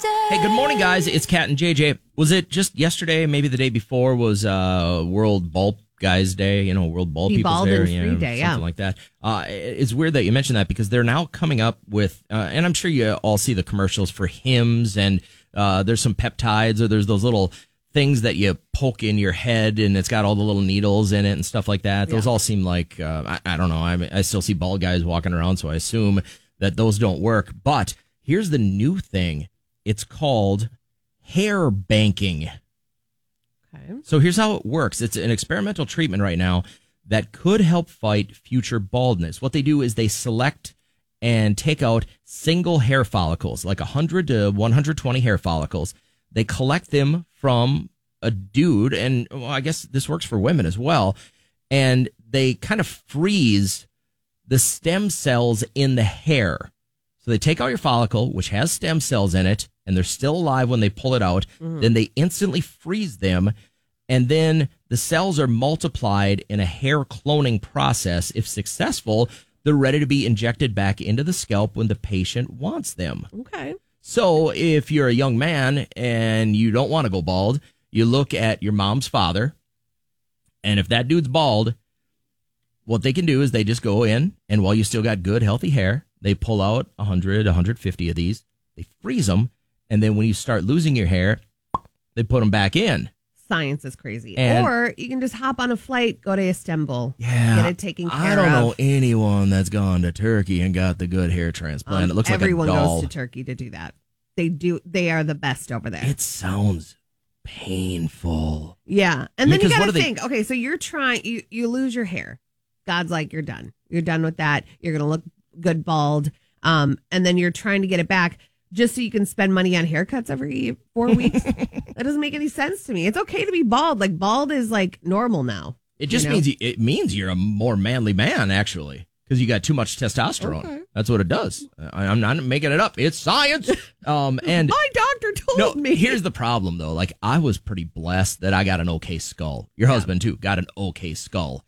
Hey, good morning, guys. It's Kat and JJ. Was it just yesterday, maybe the day before, was World Bald Guys Day, World Bald People's Day, Free Day, something like that. It's weird that you mentioned that because they're now coming up with, and I'm sure you all see the commercials for Hims, and there's some peptides, or there's those little things that you poke in your head, and it's got all the little needles in it and stuff like that. Those all seem like, I don't know, I still see bald guys walking around, so I assume that those don't work. But here's the new thing. It's called hair banking. Okay. So here's how it works. It's an experimental treatment right now that could help fight future baldness. What they do is they select and take out single hair follicles, like 100 to 120 hair follicles. They collect them from a dude, and I guess this works for women as well, and they kind of freeze the stem cells in the hair. So they take out your follicle, which has stem cells in it, and they're still alive when they pull it out. Mm-hmm. Then they instantly freeze them, and then the cells are multiplied in a hair cloning process. If successful, they're ready to be injected back into the scalp when the patient wants them. Okay. So if you're a young man and you don't want to go bald, you look at your mom's father, and if that dude's bald, what they can do is they just go in, and while you still got good, healthy hair, they pull out 100, 150 of these. They freeze them. And then when you start losing your hair, they put them back in. Science is crazy. And or you can just hop on a flight, go to Istanbul, get it taken care of. I don't know anyone that's gone to Turkey and got the good hair transplant. It looks like a doll. Everyone goes to Turkey to do that. They do. They are the best over there. It sounds painful. Yeah. And then you got to think, okay, so you're trying, you lose your hair. God's like, you're done. You're done with that. You're going to look good bald. And then you're trying to get it back just so you can spend money on haircuts every 4 weeks. That doesn't make any sense to me. It's okay to be bald. Like, bald is like normal now. It just means you're a more manly man, actually, because you got too much testosterone. Okay. That's what it does. I'm not making it up. It's science. And my doctor told me. Here's the problem, though. Like, I was pretty blessed that I got an okay skull. Your husband, too, got an okay skull.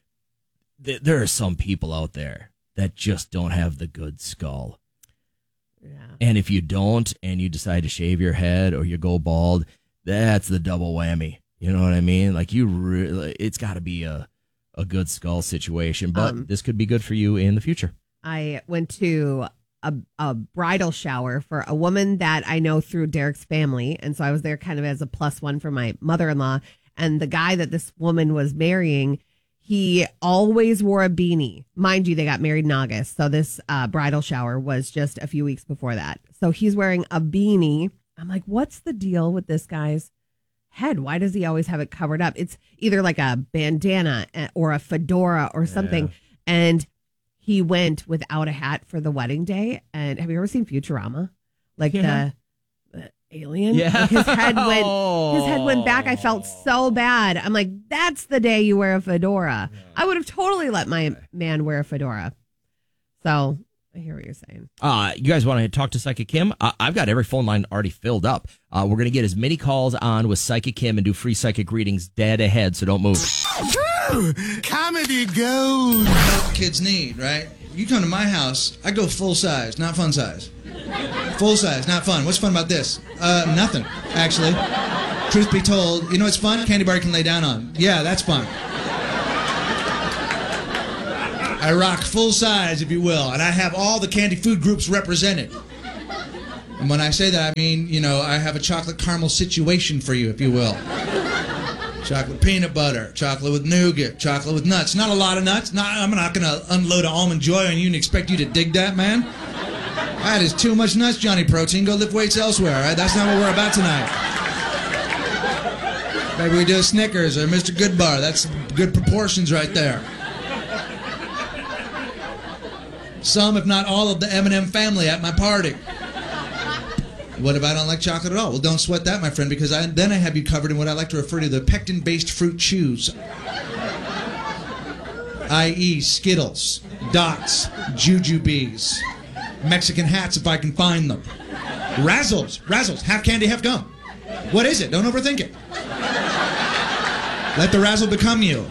There are some people out there that just don't have the good skull. Yeah. And if you don't, and you decide to shave your head or you go bald, that's the double whammy. You know what I mean? Like, it's got to be a good skull situation, but this could be good for you in the future. I went to a bridal shower for a woman that I know through Derek's family, and so I was there kind of as a plus one for my mother-in-law. And the guy that this woman was marrying, he always wore a beanie. Mind you, they got married in August. So this bridal shower was just a few weeks before that. So he's wearing a beanie. I'm like, what's the deal with this guy's head? Why does he always have it covered up? It's either like a bandana or a fedora or something. Yeah. And he went without a hat for the wedding day. And have you ever seen Futurama? Like the alien? Yeah. Like his head went back. I felt so bad. I'm like, that's the day you wear a fedora. Yeah. I would have totally let my man wear a fedora. So I hear what you're saying. You guys want to talk to Psychic Kim? I've got every phone line already filled up. We're going to get as many calls on with Psychic Kim and do free psychic readings dead ahead, so don't move. Comedy gold. What kids need, right? You come to my house, I go full size, not fun size. Full size, not fun. What's fun about this? Nothing, actually. Truth be told, you know what's fun? Candy bar you can lay down on. Yeah, that's fun. I rock full size, if you will, and I have all the candy food groups represented. And when I say that, I mean, I have a chocolate caramel situation for you, if you will. Chocolate peanut butter, chocolate with nougat, chocolate with nuts. Not a lot of nuts. I'm not going to unload an Almond Joy on you and expect you to dig that, man. That is too much nuts, Johnny Protein. Go lift weights elsewhere, all right? That's not what we're about tonight. Maybe we do a Snickers or Mr. Goodbar. That's good proportions right there. Some, if not all, of the M&M family at my party. What if I don't like chocolate at all? Well, don't sweat that, my friend, because then I have you covered in what I like to refer to the pectin-based fruit chews. I.e. Skittles, Dots, Jujubes, Mexican hats if I can find them. Razzles, half candy, half gum. What is it? Don't overthink it. Let the razzle become you.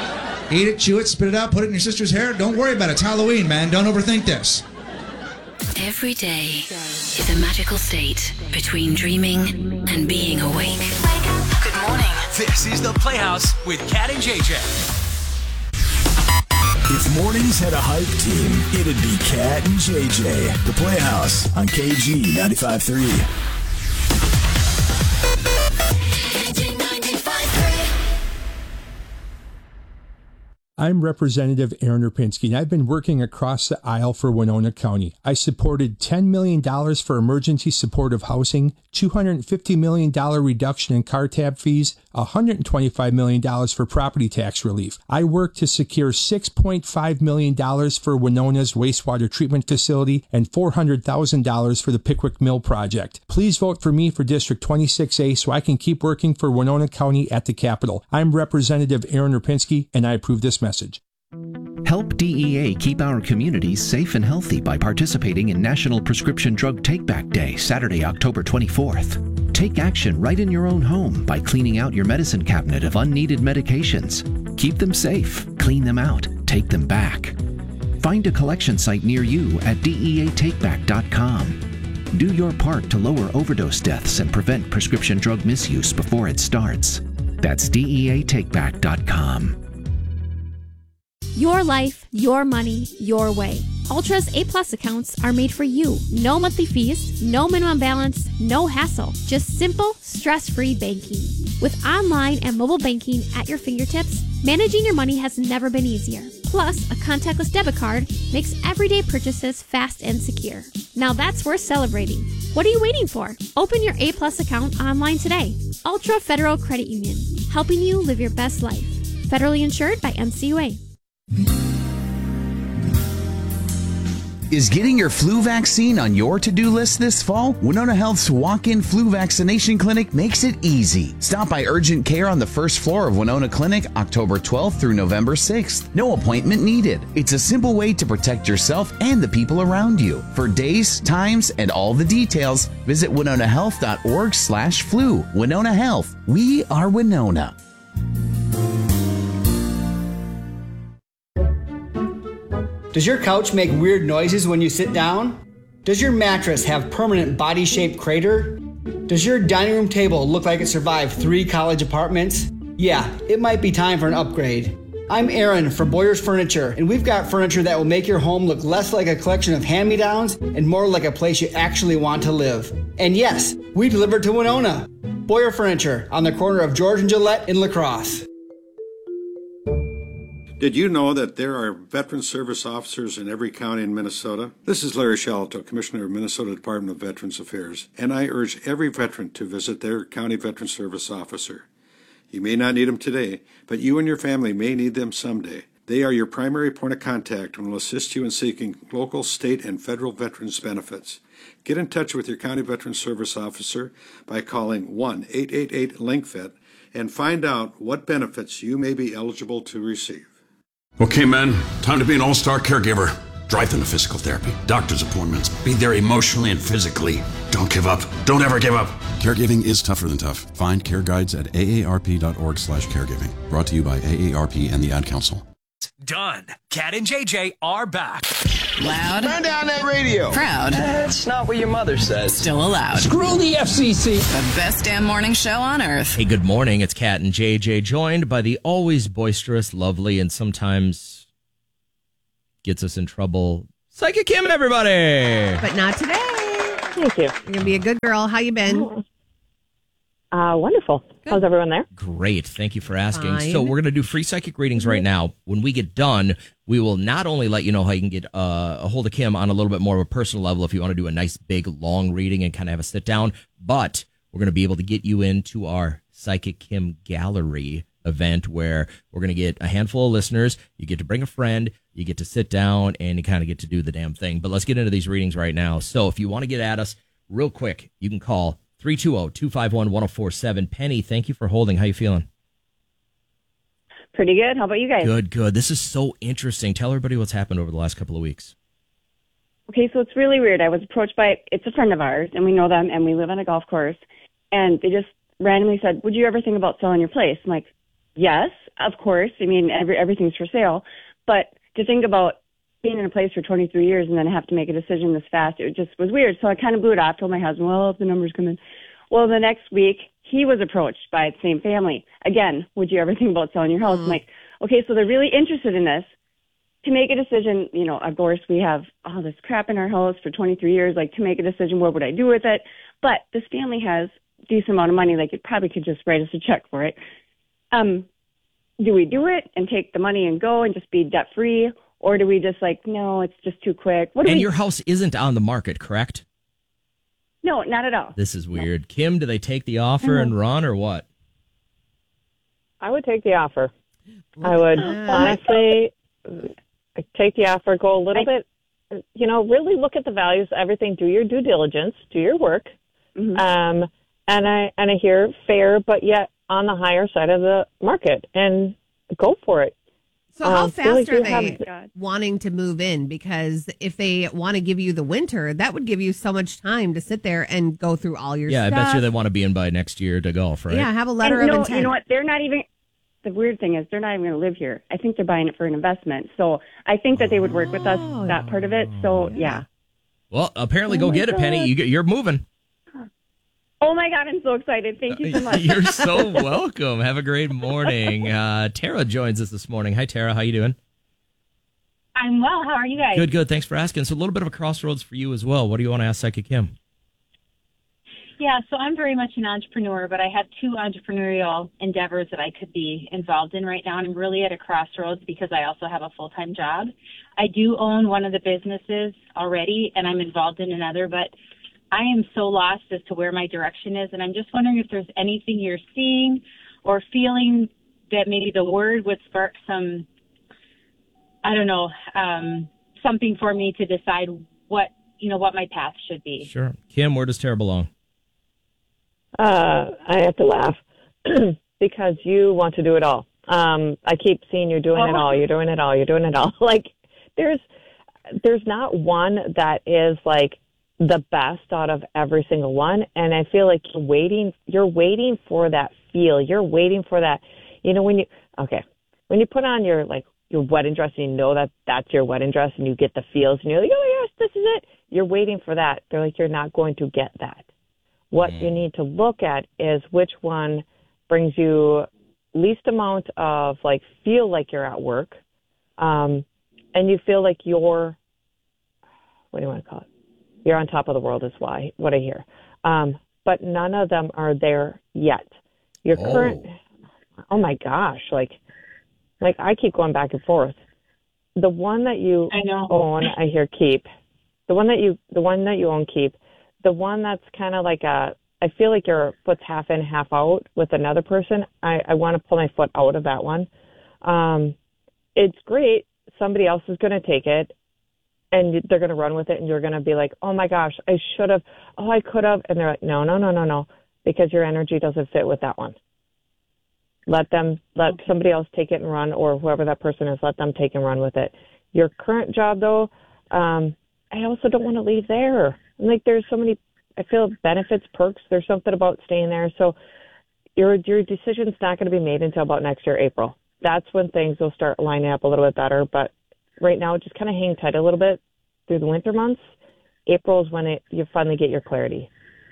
Eat it, chew it, spit it out, put it in your sister's hair. Don't worry about it. It's Halloween, man. Don't overthink this. Every day is a magical state between dreaming and being awake. Good morning. This is The Playhouse with Kat and JJ. If mornings had a hype team, it'd be Kat and JJ. The Playhouse on KG 95.3. I'm Representative Aaron Rapinski, and I've been working across the aisle for Winona County. I supported $10 million for emergency supportive housing, $250 million reduction in car tab fees, $125 million for property tax relief. I worked to secure $6.5 million for Winona's wastewater treatment facility and $400,000 for the Pickwick Mill project. Please vote for me for District 26A so I can keep working for Winona County at the Capitol. I'm Representative Aaron Rapinski, and I approve this message. Help DEA keep our communities safe and healthy by participating in National Prescription Drug Take-Back Day, Saturday, October 24th. Take action right in your own home by cleaning out your medicine cabinet of unneeded medications. Keep them safe, clean them out, take them back. Find a collection site near you at DEATakeback.com. Do your part to lower overdose deaths and prevent prescription drug misuse before it starts. That's DEATakeback.com. Your life, your money, your way. Ultra's A-Plus accounts are made for you. No monthly fees, no minimum balance, no hassle. Just simple, stress-free banking. With online and mobile banking at your fingertips, managing your money has never been easier. Plus, a contactless debit card makes everyday purchases fast and secure. Now that's worth celebrating. What are you waiting for? Open your A-Plus account online today. Ultra Federal Credit Union, helping you live your best life. Federally insured by NCUA. Is getting your flu vaccine on your to-do list this fall? Winona Health's walk-in flu vaccination clinic makes it easy. Stop by Urgent Care on the first floor of Winona Clinic, October 12th through November 6th. No appointment needed. It's a simple way to protect yourself and the people around you. For days, times, and all the details, visit winonahealth.org/flu. Winona Health. We are Winona. Does your couch make weird noises when you sit down? Does your mattress have permanent body-shaped crater? Does your dining room table look like it survived 3 college apartments? Yeah, it might be time for an upgrade. I'm Aaron from Boyer's Furniture, and we've got furniture that will make your home look less like a collection of hand-me-downs and more like a place you actually want to live. And yes, we deliver to Winona. Boyer Furniture on the corner of George and Gillette in La Crosse. Did you know that there are veteran service officers in every county in Minnesota? This is Larry Shalto, Commissioner of Minnesota Department of Veterans Affairs, and I urge every veteran to visit their county veteran service officer. You may not need them today, but you and your family may need them someday. They are your primary point of contact and will assist you in seeking local, state, and federal veterans benefits. Get in touch with your county veteran service officer by calling 1-888-LINK-VET and find out what benefits you may be eligible to receive. Okay, men, time to be an all-star caregiver. Drive them to physical therapy, doctor's appointments. Be there emotionally and physically. Don't give up. Don't ever give up. Caregiving is tougher than tough. Find care guides at aarp.org/caregiving. Brought to you by AARP and the Ad Council. Done. Kat and JJ are back. Loud. Turn down that radio. Proud. That's not what your mother says. Still allowed. Screw the FCC. The best damn morning show on earth. Hey, good morning. It's Kat and JJ, joined by the always boisterous, lovely, and sometimes gets us in trouble, Psychic Kim, everybody. But not today. Thank you. You're going to be a good girl. How you been? Wonderful. Good. How's everyone there? Great. Thank you for asking. Fine. So we're going to do free psychic readings right now. When we get done, we will not only let you know how you can get a hold of Kim on a little bit more of a personal level if you want to do a nice, big, long reading and kind of have a sit down, but we're going to be able to get you into our Psychic Kim Gallery event where we're going to get a handful of listeners. You get to bring a friend, you get to sit down, and you kind of get to do the damn thing. But let's get into these readings right now. So if you want to get at us real quick, you can call 320-251-1047. Penny, thank you for holding. How you feeling? Pretty good. How about you guys? Good. This is so interesting. Tell everybody what's happened over the last couple of weeks. Okay, so it's really weird. I was approached by, it's a friend of ours, and we know them, and we live on a golf course, and they just randomly said, would you ever think about selling your place? I'm like, yes, of course. I mean, everything's for sale. But to think about being in a place for 23 years and then have to make a decision this fast, it just was weird. So I kind of blew it off, told my husband, well, if the numbers come in. Well, the next week, he was approached by the same family. Again, would you ever think about selling your house? I'm like, okay, so they're really interested in this. To make a decision, you know, of course, we have all this crap in our house for 23 years. Like, to make a decision, what would I do with it? But this family has a decent amount of money. Like, it probably could just write us a check for it. Do we do it and take the money and go and just be debt free? Or do we just like, no, it's just too quick? And your house isn't on the market, correct? No, not at all. This is weird. No. Kim, do they take the offer and run or what? I would take the offer. I would honestly take the offer, go a little bit, you know, really look at the values, everything, do your due diligence, do your work. And I hear fair, but yet on the higher side of the market, and go for it. So how fast are they wanting to move in? Because if they want to give you the winter, that would give you so much time to sit there and go through all your stuff. Yeah, I bet you they want to be in by next year to golf, right? Yeah, have a letter of intent. You know what? They're not even, the weird thing is they're not even going to live here. I think they're buying it for an investment. So I think that they would work with us, that part of it. So, yeah. Well, apparently go get it, Penny. You're moving. Oh, my God, I'm so excited. Thank you so much. You're so welcome. Have a great morning. Tara joins us this morning. Hi, Tara. How you doing? I'm well. How are you guys? Good, good. Thanks for asking. So a little bit of a crossroads for you as well. What do you want to ask Psychic Kim? Yeah, so I'm very much an entrepreneur, but I have two entrepreneurial endeavors that I could be involved in right now, and I'm really at a crossroads because I also have a full-time job. I do own one of the businesses already, and I'm involved in another, but I am so lost as to where my direction is, and I'm just wondering if there's anything you're seeing or feeling that maybe the word would spark some, I don't know, something for me to decide what my path should be. Sure. Kim, where does Tara belong? I have to laugh because you want to do it all. I keep seeing you're doing it all. You're doing it all. You're doing it all. Like there's not one that is like the best out of every single one. And I feel like you're waiting for that feel. You're waiting for that, when you put on your wedding dress and you know that that's your wedding dress and you get the feels and you're like, oh yes, this is it. You're waiting for that. They're like, you're not going to get that. What you need to look at is which one brings you least amount of feel like you're at work. And you feel like what do you want to call it? You're on top of the world is what I hear. But none of them are there yet. Your current, oh my gosh, I keep going back and forth. The one that you own, I hear keep. The one that you own, keep. The one that's kind of I feel like your foot's half in, half out with another person. I want to pull my foot out of that one. It's great. Somebody else is going to take it. And they're going to run with it, and you're going to be like, oh, my gosh, I should have. Oh, I could have. And they're like, no, because your energy doesn't fit with that one. Let somebody else take it and run, or whoever that person is, let them take and run with it. Your current job, though, I also don't want to leave there. There's so many, I feel, benefits, perks. There's something about staying there. So your decision's not going to be made until about next year, April. That's when things will start lining up a little bit better, but right now, just kind of hang tight a little bit through the winter months. April is when you finally get your clarity.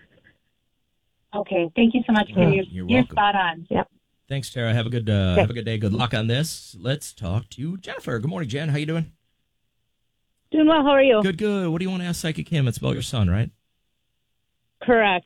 Okay, thank you so much. You're spot on. Yep. Thanks, Tara. Have a good day. Good luck on this. Let's talk to Jennifer. Good morning, Jen. How you doing? Doing well. How are you? Good. What do you want to ask Psychic Kim? It's about your son, right? Correct.